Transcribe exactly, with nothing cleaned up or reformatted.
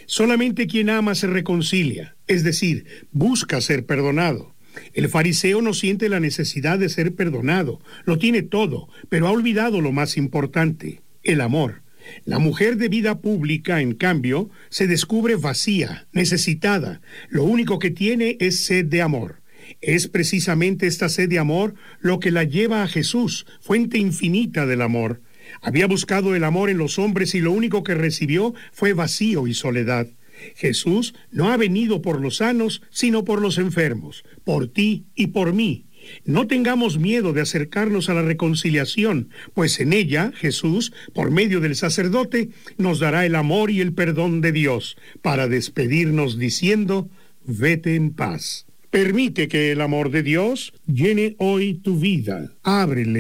Solamente quien ama se reconcilia, es decir, busca ser perdonado. El fariseo no siente la necesidad de ser perdonado, lo tiene todo, pero ha olvidado lo más importante, el amor. La mujer de vida pública, en cambio, se descubre vacía, necesitada. Lo único que tiene es sed de amor. Es precisamente esta sed de amor lo que la lleva a Jesús, fuente infinita del amor. Había buscado el amor en los hombres y lo único que recibió fue vacío y soledad. Jesús no ha venido por los sanos, sino por los enfermos, por ti y por mí. No tengamos miedo de acercarnos a la reconciliación, pues en ella Jesús, por medio del sacerdote, nos dará el amor y el perdón de Dios, para despedirnos diciendo, vete en paz. Permite que el amor de Dios llene hoy tu vida. Ábrele